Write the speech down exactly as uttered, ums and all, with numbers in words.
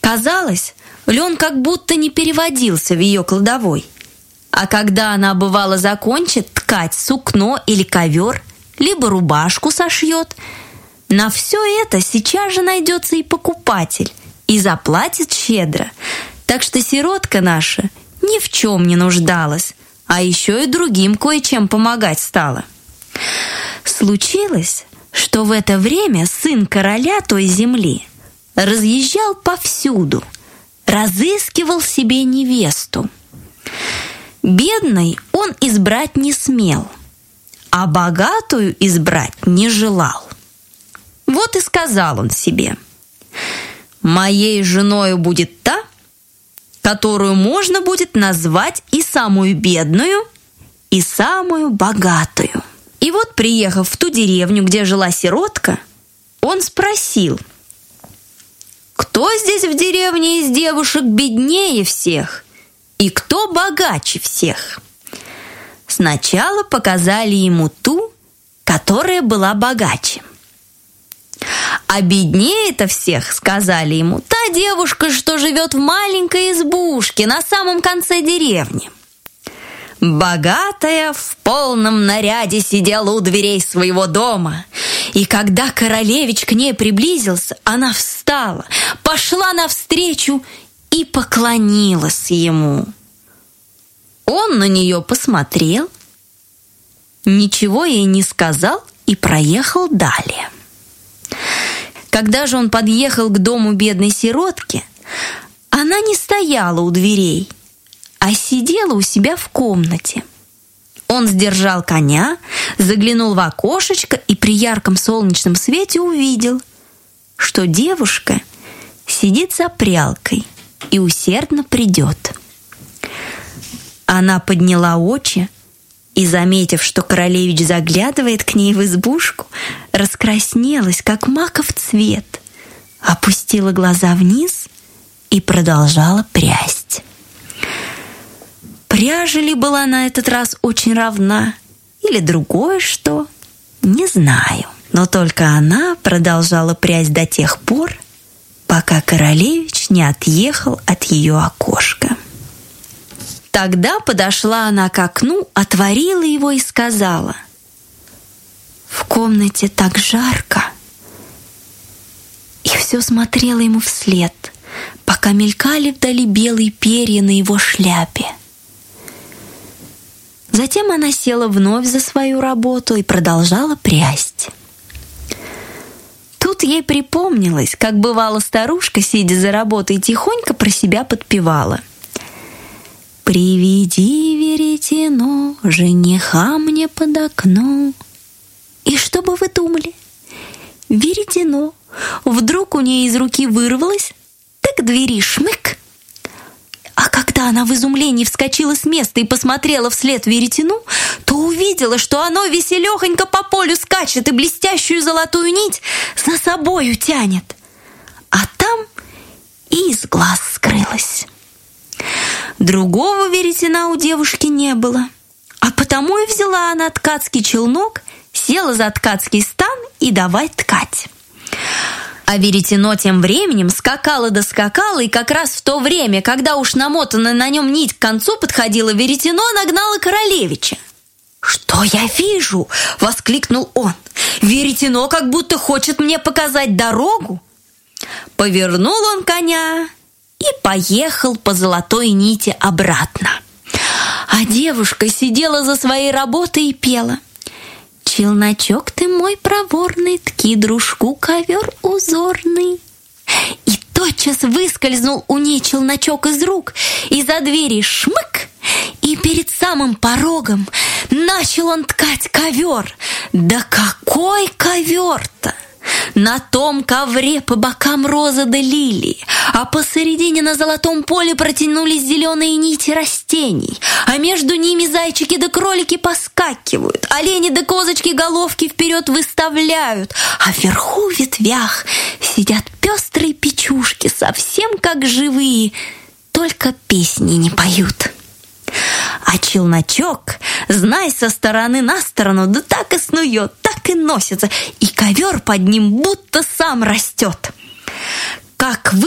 Казалось, лен как будто не переводился в ее кладовой. А когда она, бывало, закончит ткать сукно или ковер, либо рубашку сошьет, на все это сейчас же найдется и покупатель, и заплатит щедро. Так что сиротка наша ни в чем не нуждалась, а еще и другим кое-чем помогать стала. Случилось, что в это время сын короля той земли разъезжал повсюду, разыскивал себе невесту. Бедной он избрать не смел, а богатую избрать не желал. Вот и сказал он себе: «Моей женою будет та, которую можно будет назвать и самую бедную, и самую богатую». И вот, приехав в ту деревню, где жила сиротка, он спросил: «Кто здесь в деревне из девушек беднее всех? И кто богаче всех?» Сначала показали ему ту, которая была богаче. «А беднее-то всех, — сказали ему, — та девушка, что живет в маленькой избушке на самом конце деревни». Богатая в полном наряде сидела у дверей своего дома, и когда королевич к ней приблизился, она встала, пошла навстречу и поклонилась ему. Он на нее посмотрел, ничего ей не сказал и проехал далее. Когда же он подъехал к дому бедной сиротки, она не стояла у дверей, а сидела у себя в комнате. Он сдержал коня, заглянул в окошечко и при ярком солнечном свете увидел, что девушка сидит за прялкой и усердно прядет. Она подняла очи и, заметив, что королевич заглядывает к ней в избушку, раскраснелась, как маков цвет, опустила глаза вниз и продолжала прясть. Пряжа ли была на этот раз очень равна, или другое что, не знаю. Но только она продолжала прясть до тех пор, пока королевич не отъехал от ее окошка. Тогда подошла она к окну, отворила его и сказала: «В комнате так жарко». И все смотрела ему вслед, пока мелькали вдали белые перья на его шляпе. Затем она села вновь за свою работу и продолжала прясть. Тут ей припомнилось, как бывала старушка, сидя за работой, тихонько про себя подпевала: «Приведи веретено жениха мне под окно». И что бы вы думали? Веретено вдруг у нее из руки вырвалось, так к двери шмык. А когда она в изумлении вскочила с места и посмотрела вслед веретену, то увидела, что оно веселехонько по полю скачет и блестящую золотую нить за собою тянет. А там и из глаз скрылась. Другого веретена у девушки не было, а потому и взяла она ткацкий челнок, села за ткацкий стан и давай ткать. А веретено тем временем скакало да скакало, и как раз в то время, когда уж намотанная на нем нить к концу подходила, веретено нагнало королевича. «Что я вижу?» — воскликнул он. «Веретено как будто хочет мне показать дорогу». Повернул он коня и поехал по золотой нити обратно. А девушка сидела за своей работой и пела: «Челночок ты мой проворный, тки дружку ковер узорный». И тотчас выскользнул у ней челночок из рук, и за двери шмык, и перед самым порогом начал он ткать ковер. Да какой ковер-то! На том ковре по бокам розы да лилии, а посередине на золотом поле протянулись зеленые нити растений, а между ними зайчики да кролики поскакивают, олени да козочки головки вперед выставляют, а вверху в ветвях сидят пестрые печушки, совсем как живые, только песни не поют. А челночок, знай, со стороны на сторону, да так и снует, так и носится, и ковер под ним будто сам растет. Как вы